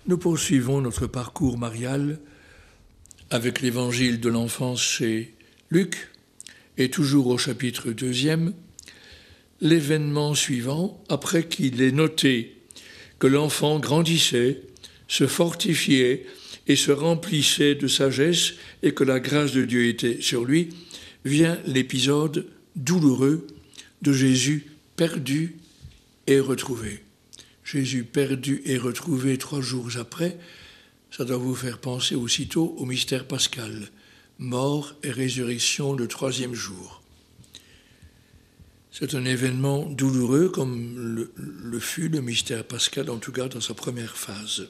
Nous poursuivons notre parcours marial avec l'évangile de l'enfance chez Luc, et toujours au chapitre 2, l'événement suivant, après qu'il ait noté que l'enfant grandissait, se fortifiait et se remplissait de sagesse et que la grâce de Dieu était sur lui, vient l'épisode douloureux de Jésus perdu et retrouvé. Jésus perdu et retrouvé 3 jours après, ça doit vous faire penser aussitôt au mystère pascal, mort et résurrection le 3e jour. C'est un événement douloureux comme le fut le mystère pascal, en tout cas dans sa première phase.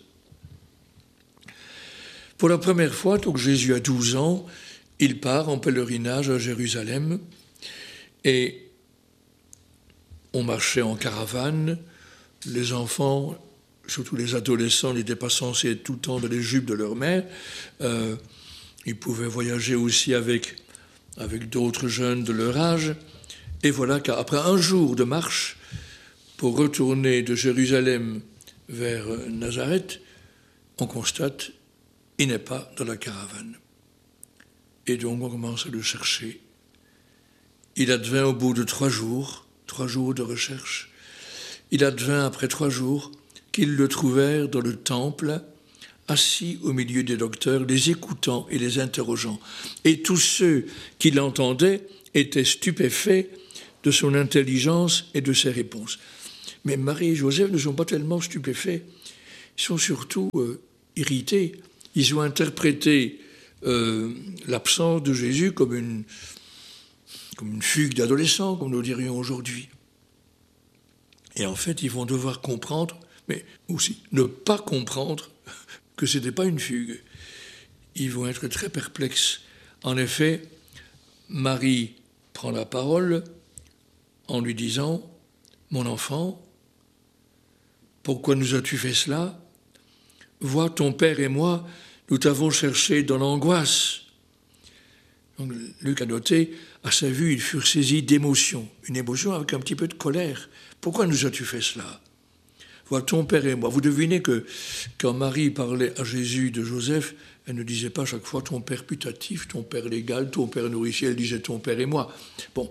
Pour la première fois, donc Jésus a 12 ans, il part en pèlerinage à Jérusalem et on marchait en caravane. Les enfants, surtout les adolescents, n'étaient pas censés être tout le temps dans les jupes de leur mère. Ils pouvaient voyager aussi avec d'autres jeunes de leur âge. Et voilà qu'après un jour de marche, pour retourner de Jérusalem vers Nazareth, on constate qu'il n'est pas dans la caravane. Et donc on commence à le chercher. Il advint au bout de 3 jours de recherche, il advint après 3 jours qu'ils le trouvèrent dans le temple, assis au milieu des docteurs, les écoutant et les interrogeant. Et tous ceux qui l'entendaient étaient stupéfaits de son intelligence et de ses réponses. Mais Marie et Joseph ne sont pas tellement stupéfaits, ils sont surtout irrités. Ils ont interprété l'absence de Jésus comme une fugue d'adolescents, comme nous dirions aujourd'hui. Et en fait, ils vont devoir comprendre, mais aussi ne pas comprendre que ce n'était pas une fugue. Ils vont être très perplexes. En effet, Marie prend la parole en lui disant « Mon enfant, pourquoi nous as-tu fait cela ? Vois, ton père et moi, nous t'avons cherché dans l'angoisse. » Donc, Luc a noté, à sa vue, ils furent saisis d'émotion, une émotion avec un petit peu de colère. Pourquoi nous as-tu fait cela ? Vois, ton père et moi. Vous devinez que quand Marie parlait à Jésus de Joseph, elle ne disait pas chaque fois ton père putatif, ton père légal, ton père nourricier, elle disait ton père et moi. Bon,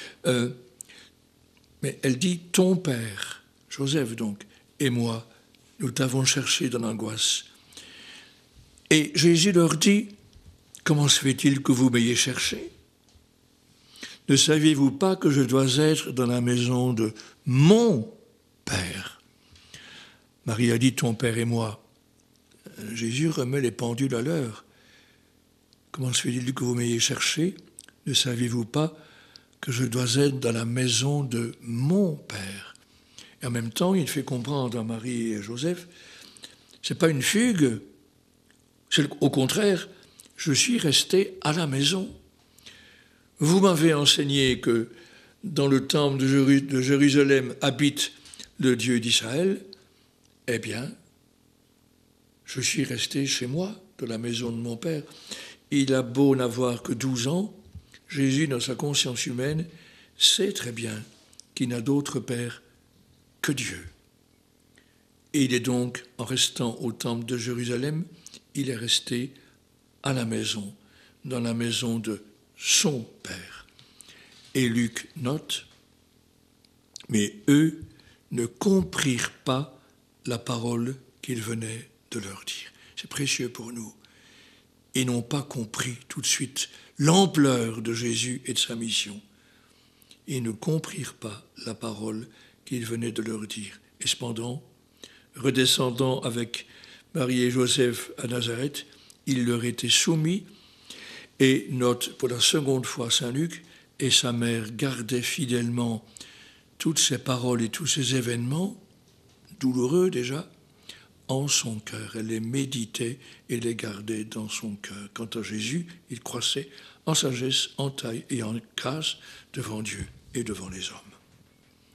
mais elle dit ton père, Joseph donc, et moi, nous t'avons cherché dans l'angoisse. Et Jésus leur dit, comment se fait-il que vous m'ayez cherché ? Ne saviez-vous pas que je dois être dans la maison de mon Père ? Marie a dit, ton Père et moi. Jésus remet les pendules à l'heure. Comment se fait-il que vous m'ayez cherché ? Ne saviez-vous pas que je dois être dans la maison de mon Père ? Et en même temps, il fait comprendre à Marie et à Joseph, ce n'est pas une fugue, au contraire, je suis resté à la maison. Vous m'avez enseigné que dans le temple de Jérusalem habite le Dieu d'Israël. Eh bien, je suis resté chez moi, de la maison de mon Père. Il a beau n'avoir que 12 ans, Jésus, dans sa conscience humaine, sait très bien qu'il n'a d'autre Père que Dieu. Et il est donc, en restant au temple de Jérusalem, il est resté à la maison, dans la maison de son Père. Et Luc note, mais eux ne comprirent pas la parole qu'il venait de leur dire. C'est précieux pour nous. Ils n'ont pas compris tout de suite l'ampleur de Jésus et de sa mission. Ils ne comprirent pas la parole qu'il venait de leur dire. Et cependant, redescendant avec Marie et Joseph à Nazareth, il leur était soumis. Et note pour la seconde fois Saint Luc, et sa mère gardait fidèlement toutes ces paroles et tous ces événements, douloureux déjà, en son cœur. Elle les méditait et les gardait dans son cœur. Quant à Jésus, il croissait en sagesse, en taille et en grâce devant Dieu et devant les hommes.